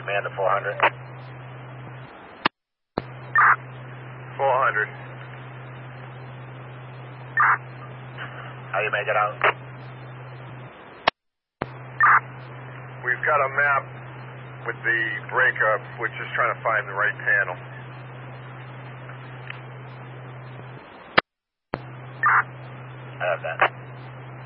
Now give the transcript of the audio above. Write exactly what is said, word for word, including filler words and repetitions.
command to four hundred. four hundred. How you make it out? We've got a map with the breakup. We're just trying to find the right panel.